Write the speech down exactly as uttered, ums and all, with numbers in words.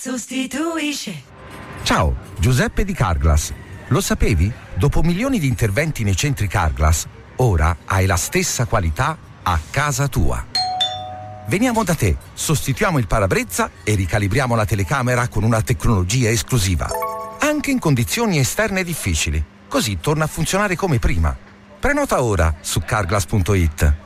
sostituisce. Ciao, Giuseppe di Carglass. Lo sapevi? Dopo milioni di interventi nei centri Carglass, ora hai la stessa qualità a casa tua. Veniamo da te, sostituiamo il parabrezza e ricalibriamo la telecamera con una tecnologia esclusiva. Anche in condizioni esterne difficili. Così torna a funzionare come prima. Prenota ora su carglass punto it.